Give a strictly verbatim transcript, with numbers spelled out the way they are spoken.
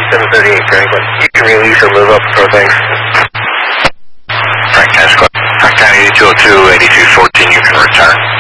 seven thirty-eight, Franklin. You can release or move up for things. Frank County, Frank County eighty-two oh two, eighty-two fourteen, you can return.